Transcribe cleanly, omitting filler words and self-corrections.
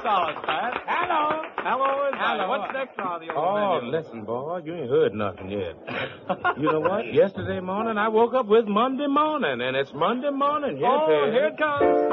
solid, Pat. Hello. Hello is right. Hello. What's next on the Oh, old menu? listen, boy, you ain't heard nothing yet. You know what? Yesterday morning, I woke up with Monday morning, and it's Monday morning. Yes, Oh, it is. here it comes.